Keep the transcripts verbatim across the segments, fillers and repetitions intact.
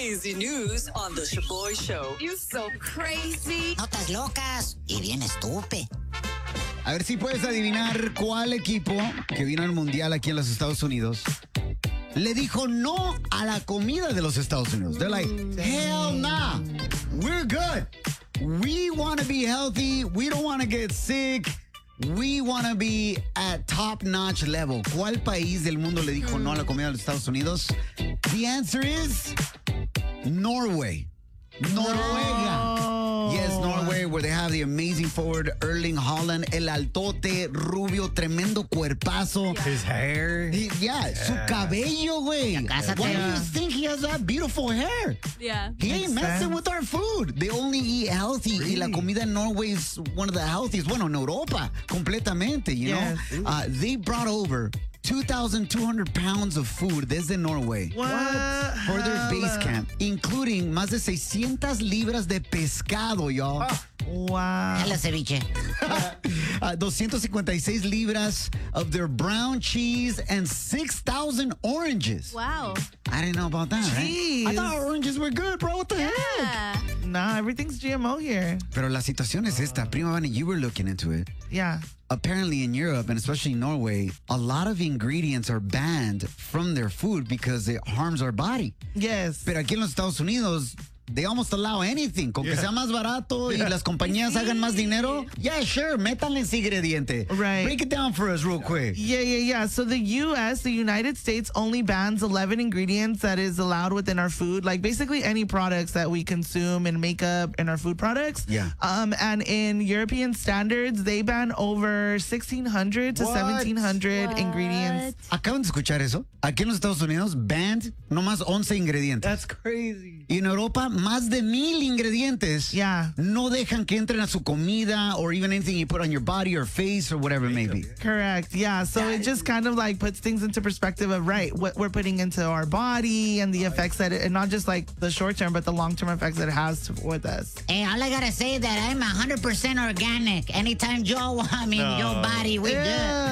crazy news on The Shaboy Show. You so crazy. Notas locas y bien estúpido. A ver si puedes adivinar cuál equipo que vino al Mundial aquí en los Estados Unidos le dijo no a la comida de los Estados Unidos. They're like, hell nah, we're good. We want to be healthy. We don't want to get sick. We want to be at top-notch level. ¿Cuál país del mundo le dijo no a la comida de los Estados Unidos? The answer is Norway. Noruega. Yes, Norway, where they have the amazing forward Erling Haaland, el altote, rubio, tremendo cuerpazo. His hair. He- yeah, su cabello, güey. Cásate. Why do you think he has that beautiful hair? Yeah. He ain't Makes messing sense. with our food. They only eat healthy. Y la Really? comida en Norway is one of the healthiest. Bueno, en Europa, completamente, you Yes. know? Uh, they brought over two thousand two hundred pounds of food desde Norway. What? For their base Hella. camp, including más de seiscientas libras de pescado, y'all. Wow. Dale ceviche. Uh, two hundred fifty-six libras of their brown cheese and six thousand oranges. Wow. I didn't know about that. eh? I Jeez. thought oranges were good, bro. What the heck? Yeah. Nah, everything's G M O here. Pero la situación es esta. Prima Vani, you were looking into it. Yeah. Apparently in Europe, and especially Norway, a lot of ingredients are banned from their food because it harms our body. Yes. Pero aquí en los Estados Unidos, they almost allow anything. Con que sea más barato y las compañías hagan más dinero, yeah, sure, métanle ese ingrediente. Right. Break it down for us real quick. Yeah, yeah, yeah. So the U S, the United States, only bans eleven ingredients that is allowed within our food. Like basically any products that we consume in makeup and our food products. Yeah. Um, and in European standards, they ban over sixteen hundred to What? seventeen hundred What? ingredients. ¿Acaban de escuchar eso? Aquí en los Estados Unidos, banned nomás once ingredientes. That's crazy. Y en Europa, más de mil ingredientes Yeah. no dejan que entren a su comida or even anything you put on your body or face or whatever it may be. Correct. Yeah. So it just kind of like puts things into perspective of right what we're putting into our body and the effects that it, and not just like the short term, but the long term effects that it has to, with us. Hey, all I gotta say is that I'm one hundred percent organic. Anytime Joe, I mean, your body, we good.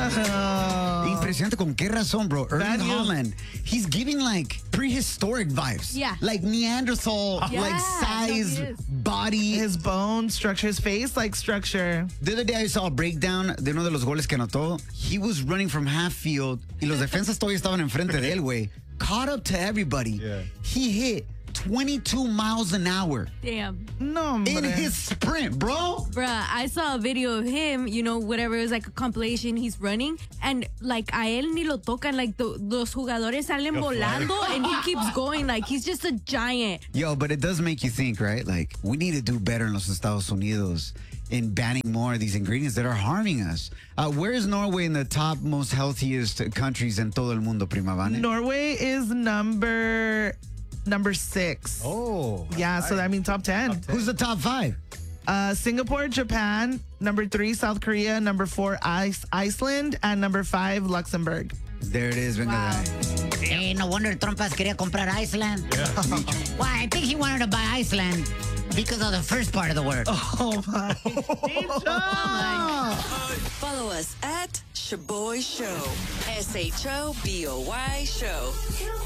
Yeah. Impresionante, ¿con qué razón, bro? Erling That you- Haaland, he's giving like prehistoric vibes. Yeah. Like Neanderthal, Yeah, like no, size, he is. body. His bone structure, his face like structure. The other day I saw a breakdown de uno de los goles que anotó. He was running from half field y los defensas todavía estaban enfrente de él, güey. Caught up to everybody. Yeah. He hit twenty-two miles an hour Damn. No, in hombre. his sprint, bro. Bruh, I saw a video of him, you know, whatever, it was like a compilation, he's running, and like a él ni lo tocan, like the, los jugadores salen volando, and he keeps going, like he's just a giant. Yo, but it does make you think, right? Like, we need to do better in los Estados Unidos in banning more of these ingredients that are harming us. Uh, where is Norway in the top most healthiest countries en todo el mundo, Prima Vane? Norway is number number six. Oh. Yeah, so that means top ten. Who's the top five? Uh, Singapore, Japan, number three, South Korea, number four, Ice, Iceland, and number five, Luxembourg. There it is, venga. Wow. de ahí. Hey, no wonder Trumpas quería comprar Iceland. Well, I think he wanted to buy Iceland because of the first part of the word. Oh my. Follow us at Shaboy Show. S H O B O Y Show.